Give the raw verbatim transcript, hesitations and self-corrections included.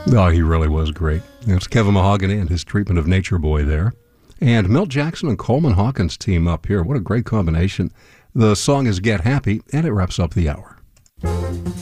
Oh, he really was great. It's Kevin Mahogany and his treatment of Nature Boy there. And Milt Jackson and Coleman Hawkins team up here. What a great combination. The song is Get Happy, and it wraps up the hour.